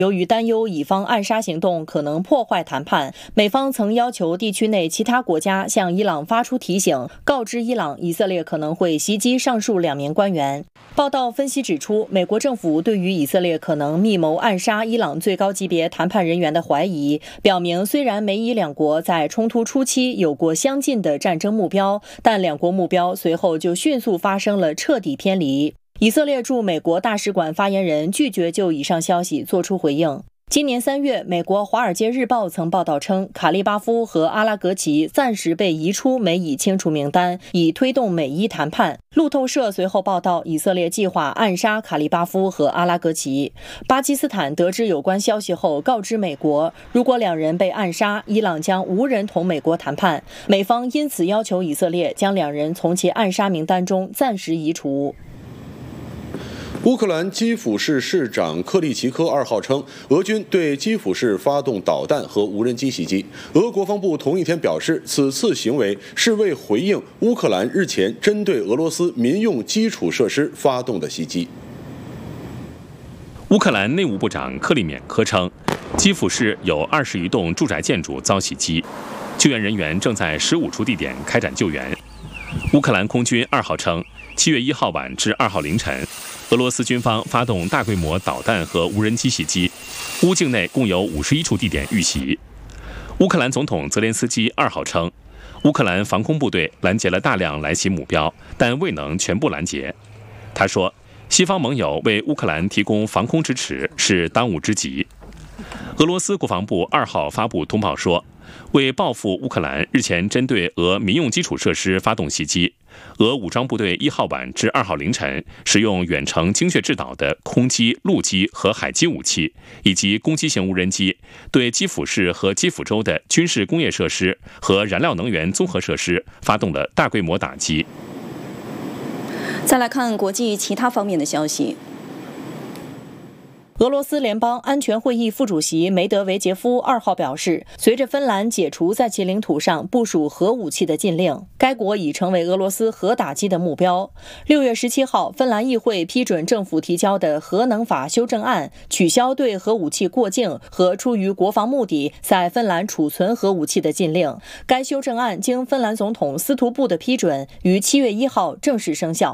由于担忧以方暗杀行动可能破坏谈判，美方曾要求地区内其他国家向伊朗发出提醒，告知伊朗以色列可能会袭击上述2名官员。报道分析指出，美国政府对于以色列可能密谋暗杀伊朗最高级别谈判人员的怀疑，表明虽然美以两国在冲突初期有过相近的战争目标，但两国目标随后就迅速发生了彻底偏离。以色列驻美国大使馆发言人拒绝就以上消息作出回应。今年3月，美国《华尔街日报》曾报道称，卡利巴夫和阿拉格齐暂时被移出美以清除名单，以推动美伊谈判。路透社随后报道，以色列计划暗杀卡利巴夫和阿拉格齐。巴基斯坦得知有关消息后，告知美国，如果2人被暗杀，伊朗将无人同美国谈判。美方因此要求以色列将2人从其暗杀名单中暂时移除。 乌克兰基辅市市长克利奇科2号称，俄军对基辅市发动导弹和无人机袭击。俄国防部同一天表示，此次行为是为回应乌克兰日前针对俄罗斯民用基础设施发动的袭击。 乌克兰内务部长克里缅科称，基辅市有20余栋住宅建筑遭袭击，救援人员正在15处地点开展救援。乌克兰空军2号称，7月1号晚至2号凌晨，俄罗斯军方发动大规模导弹和无人机袭击，乌境内共有51处地点遇袭。乌克兰总统泽连斯基2号称，乌克兰防空部队拦截了大量来袭目标，但未能全部拦截。他说，西方盟友为乌克兰提供防空支持是当务之急。俄罗斯国防部2号发布通报说，为报复乌克兰日前针对俄民用基础设施发动袭击，俄武装部队1号晚至2号凌晨使用远程精确制导的空基、陆基和海基武器，以及攻击型无人机，对基辅市和基辅州的军事工业设施和燃料能源综合设施发动了大规模打击。 再来看国际其他方面的消息。 俄罗斯联邦安全会议副主席梅德韦杰夫2号表示，随着芬兰解除在其领土上部署核武器的禁令，该国已成为俄罗斯核打击的目标。6月17号，芬兰议会批准政府提交的核能法修正案，取消对核武器过境和出于国防目的在芬兰储存核武器的禁令。该修正案经芬兰总统斯图布的批准，于7月1号正式生效。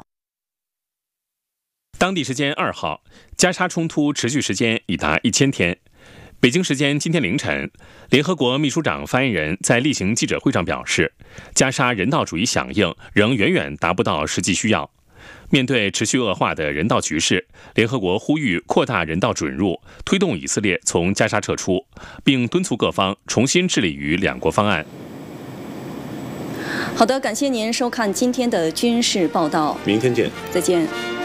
当地时间2号，加沙冲突持续时间已达1000天。北京时间今天凌晨，联合国秘书长发言人在例行记者会上表示，加沙人道主义响应仍远远达不到实际需要。面对持续恶化的人道局势，联合国呼吁扩大人道准入，推动以色列从加沙撤出，并敦促各方重新致力于2国方案。 好的，感谢您收看今天的军事报道， 明天见， 再见。